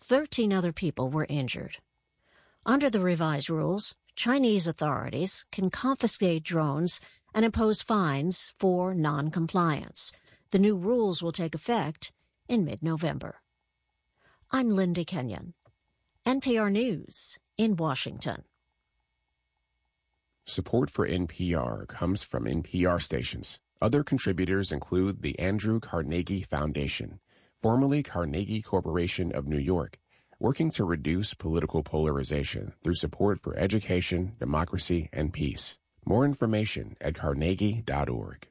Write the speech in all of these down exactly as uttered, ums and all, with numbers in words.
thirteen other people were injured. Under the revised rules, Chinese authorities can confiscate drones and impose fines for non-compliance. The new rules will take effect in mid-November. I'm Linda Kenyon, N P R News in Washington. Support for N P R comes from N P R stations. Other contributors include the Andrew Carnegie Foundation, formerly Carnegie Corporation of New York, working to reduce political polarization through support for education, democracy, and peace. More information at carnegie dot org.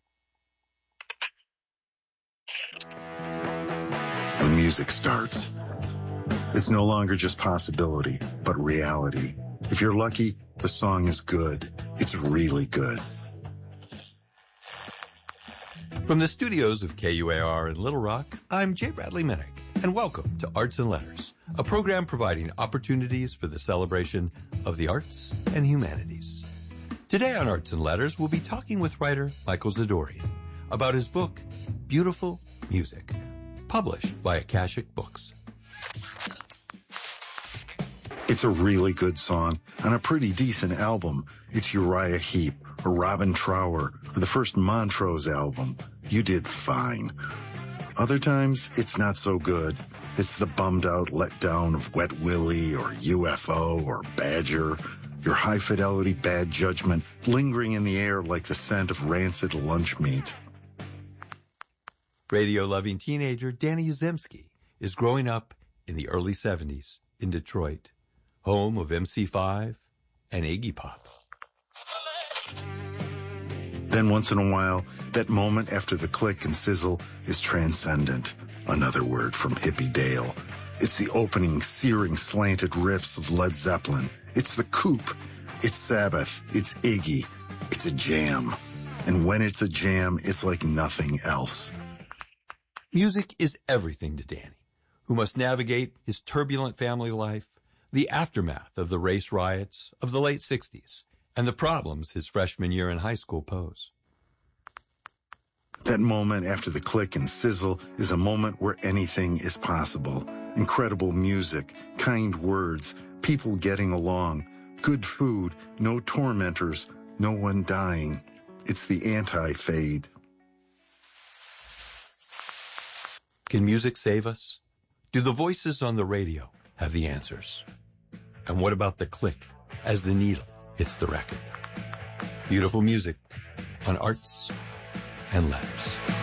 The music starts. It's no longer just possibility, but reality. If you're lucky, the song is good. It's really good. From the studios of K U A R in Little Rock, I'm Jay Bradley Minnick, and welcome to Arts and Letters, a program providing opportunities for the celebration of the arts and humanities. Today on Arts and Letters, we'll be talking with writer Michael Zadorian about his book, Beautiful Music, published by Akashic Books. It's a really good song on a pretty decent album. It's Uriah Heep or Robin Trower or the first Montrose album. You did fine. Other times, it's not so good. It's the bummed-out letdown of Wet Willie or U F O or Badger, your high-fidelity bad judgment lingering in the air like the scent of rancid lunch meat. Radio-loving teenager Danny Uzemski is growing up in the early seventies in Detroit, home of M C five and Iggy Pop. Then once in a while, that moment after the click and sizzle is transcendent. Another word from Hippie Dale. It's the opening, searing, slanted riffs of Led Zeppelin. It's the coupe. It's Sabbath. It's Iggy. It's a jam. And when it's a jam, it's like nothing else. Music is everything to Danny, who must navigate his turbulent family life, the aftermath of the race riots of the late sixties, and the problems his freshman year in high school pose. That moment after the click and sizzle is a moment where anything is possible. Incredible music, kind words, people getting along, good food, no tormentors, no one dying. It's the anti-fade. Can music save us? Do the voices on the radio have the answers? And what about the click as the needle hits the record? Beautiful music on Arts and Letters.